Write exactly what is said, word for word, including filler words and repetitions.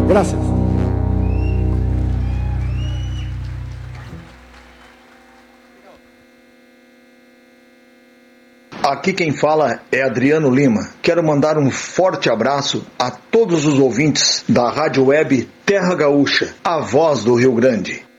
Graças. Aqui quem fala é Adriano Lima. Quero mandar um forte abraço a todos os ouvintes da Rádio Web Terra Gaúcha, a voz do Rio Grande.